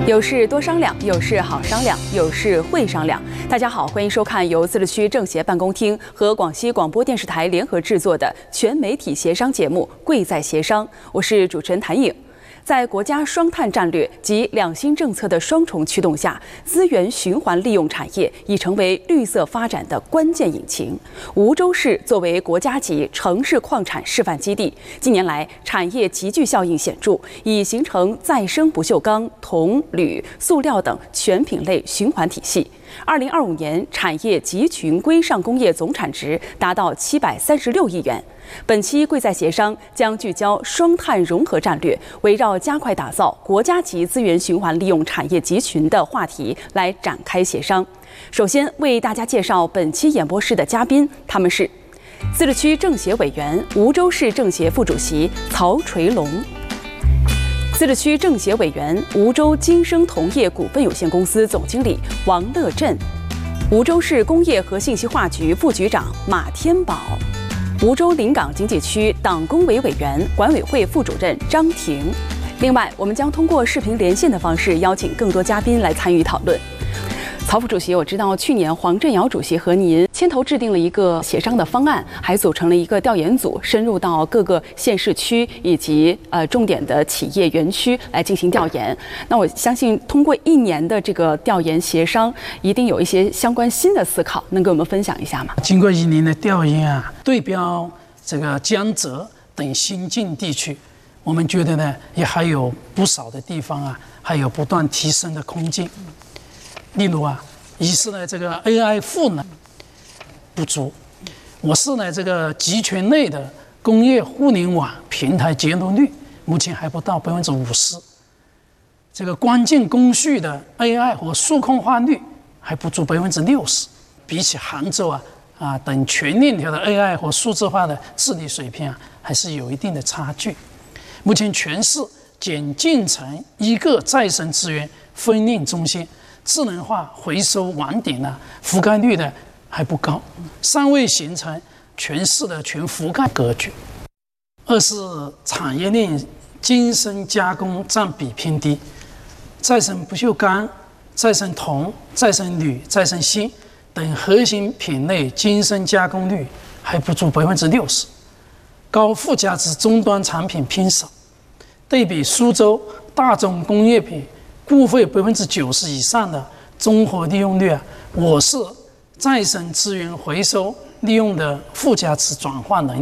有事多商量，有事好商量，有事会商量。大家好，欢迎收看由自治区政协办公厅和广西广播电视台联合制作的全媒体协商节目《贵在协商》，我是主持人谭颖。在国家双碳战略及两新政策的双重驱动下，资源循环利用产业已成为绿色发展的关键引擎。梧州市作为国家级城市矿产示范基地，近年来产业集聚效应显著，已形成再生不锈钢、铜、铝、塑料等全品类循环体系。2025年产业集群规上工业总产值达到736亿元。本期贵在协商将聚焦双碳融合战略，围绕加快打造国家级资源循环利用产业集群的话题来展开协商。首先为大家介绍本期演播室的嘉宾，他们是自治区政协委员、梧州市政协副主席曹垂龙，自治区政协委员、梧州金生铜业股份有限公司总经理王乐振，梧州市工业和信息化局副局长马天宝，梧州临港经济区党工委委员、管委会副主任张婷。另外，我们将通过视频连线的方式邀请更多嘉宾来参与讨论。曹副主席，我知道去年黄振尧主席和您牵头制定了一个协商的方案，还组成了一个调研组，深入到各个县市区以及重点的企业园区来进行调研。那我相信通过1年的这个调研协商，一定有一些相关新的思考，能给我们分享一下吗？ 经过1年的调研啊，对标这个江浙等新晋地区，我们觉得呢，也还有不少的地方啊，还有不断提升的空间。例如啊，一是呢这个 AI 赋能不足，我是呢这个集群内的工业互联网平台接入率目前还不到50%，这个关键工序的 AI 和数控化率还不足60%，比起杭州等全链条的 AI 和数字化的治理水平啊，还是有一定的差距。目前全市仅建成一个再生资源分链中心，智能化回收网点呢，覆盖率呢还不高，尚未形成全市的全覆盖格局。二是产业链精深加工占比偏低，再生不锈钢、再生铜、再生铝、再生锌等核心品类精深加工率还不足60%，高附加值终端产品偏少。对比苏州大宗工业品固废90%以上的综合利用率啊，我市再生资源回收利用的附加值转化能力